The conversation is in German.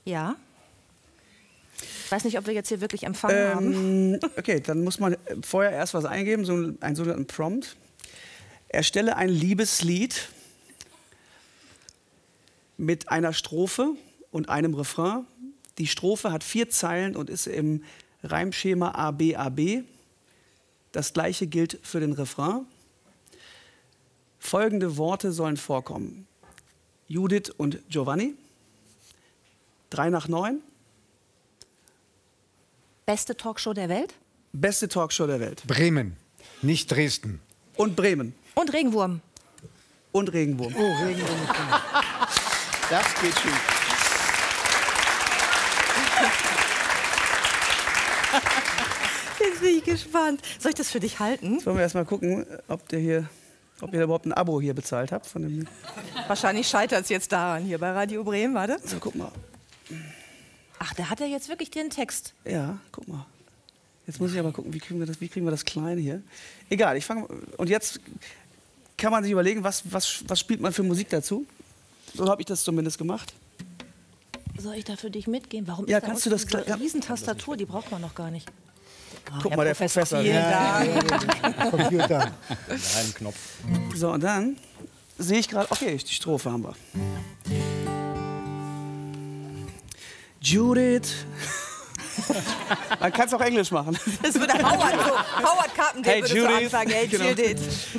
Ja. Ich weiß nicht, ob wir jetzt hier wirklich Empfang haben. Okay, dann muss man vorher erst was eingeben, so einen sogenannten Prompt. Erstelle ein Liebeslied mit einer Strophe und einem Refrain. Die Strophe hat 4 Zeilen und ist im Reimschema ABAB. Das gleiche gilt für den Refrain. Folgende Worte sollen vorkommen: Judith und Giovanni, 3 nach 9. Beste Talkshow der Welt? Beste Talkshow der Welt. Bremen, nicht Dresden. Und Bremen. Und Regenwurm. Und Regenwurm. Oh, Regenwurm. Das geht schief. Jetzt bin ich gespannt. Soll ich das für dich halten? Jetzt wollen wir erst mal gucken, ob ihr überhaupt ein Abo hier bezahlt habt. Von dem Wahrscheinlich scheitert es jetzt daran hier bei Radio Bremen, warte. so, guck mal. Ach, der hat ja jetzt wirklich den Text. Ja, guck mal. Jetzt muss ich aber gucken, wie kriegen wir das klein hier? Egal, ich fange. Und jetzt kann man sich überlegen, was spielt man für Musik dazu? So habe ich das zumindest gemacht. Soll ich da für dich mitgehen? Warum Ja, ist da kannst du das diese klar- Riesentastatur, die braucht man noch gar nicht. Oh, Guck Herr mal, der Professor. Vielen Dank. Computer. Ein Knopf. So, und dann sehe ich gerade, okay, die Strophe haben wir. Judith. Man kann es auch Englisch machen. Das würde Howard Carpendale Hey, würde so Judith. anfangen. Hey, Genau. Judith.